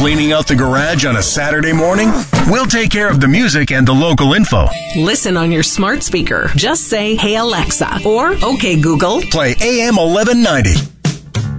Cleaning out the garage on a Saturday morning? We'll take care of the music and the local info. Listen on your smart speaker. Just say, "Hey Alexa," or "Okay Google." Play AM 1190.